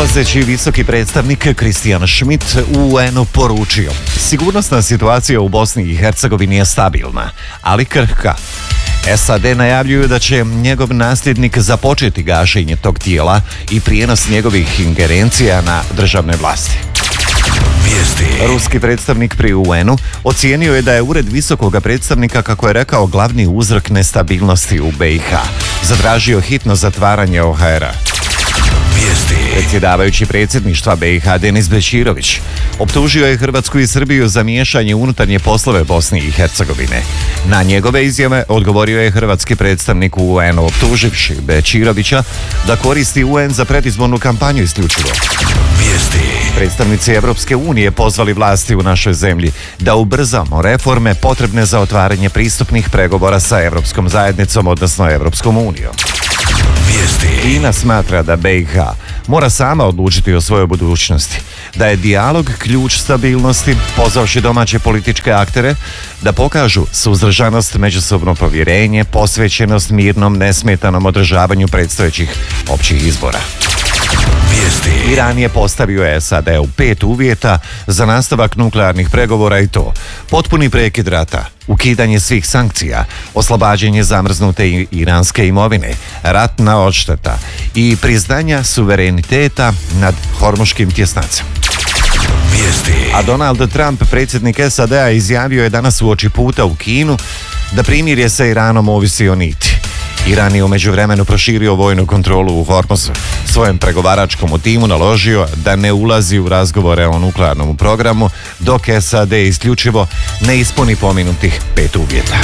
Dolazeći visoki predstavnik Christian Schmidt u UN-u poručio: sigurnosna situacija u Bosni i Hercegovini je stabilna, ali krhka. SAD najavljuju da će njegov nasljednik započeti gašenje tog tijela i prijenos njegovih ingerencija na državne vlasti. Ruski predstavnik pri UN-u ocijenio je da je ured visokoga predstavnika, kako je rekao, glavni uzrok nestabilnosti u BiH. Zatražio hitno zatvaranje OHR-a. Predsjedavajući predsjedništva BiH Denis Bećirović optužio je Hrvatsku i Srbiju za miješanje u unutarnje poslove Bosne i Hercegovine. Na njegove izjave odgovorio je hrvatski predstavnik u UN-u, optuživši Bećirovića da koristi UN za predizbornu kampanju isključivo. Predstavnici Evropske unije pozvali vlasti u našoj zemlji da ubrzamo reforme potrebne za otvaranje pristupnih pregovora sa Evropskom zajednicom, odnosno Evropskom unijom. Kina smatra da BiH mora sama odlučiti o svojoj budućnosti, da je dijalog ključ stabilnosti, pozvavši domaće političke aktere da pokažu suzdržanost, međusobno povjerenje, posvećenost mirnom, nesmetanom održavanju predstojećih općih izbora. Iran je postavio SAD-u 5 uvjeta za nastavak nuklearnih pregovora, i to: potpuni prekid rata, ukidanje svih sankcija, oslobađanje zamrznute iranske imovine, ratna odšteta i priznanja suvereniteta nad Hormuškim tjesnacem. A Donald Trump, predsjednik SAD-a, izjavio je danas uoči puta u Kinu da primirje sa Iranom ovisi o niti. Iran je u međuvremenu proširio vojnu kontrolu u Hormuzu. Svojem pregovaračkom timu naložio da ne ulazi u razgovore o nuklearnom programu, dok SAD isključivo ne ispuni pomenutih 5 uvjeta.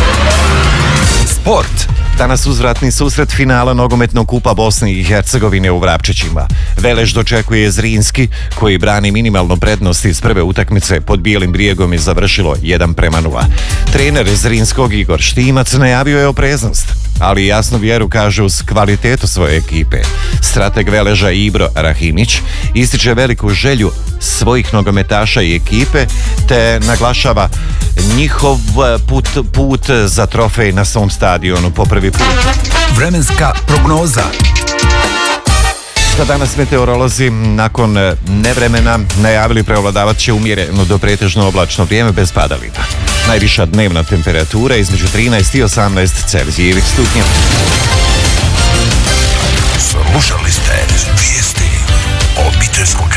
Sport. Danas uzvratni susret finala nogometnog kupa Bosne i Hercegovine u Vrapčićima. Velež dočekuje Zrinski, koji brani minimalnu prednost iz prve utakmice pod Bijelim brijegom, i završilo 1:0. Trener Zrinskog Igor Štimac najavio je opreznost, ali jasnu vjeru, kaže, uz kvalitetu svoje ekipe. Strateg Veleža Ibro Rahimić ističe veliku želju svojih nogometaša i ekipe, te naglašava njihov put za trofej na svom stadionu po prvi put. Vremenska prognoza. Za danas meteorolozi nakon nevremena najavili preovladavat će umjereno do pretežno oblačno vrijeme bez padalina. Najviša dnevna temperatura između 13 i 18 Celzijevih stupnjeva. Slušali ste vijesti obiteljskog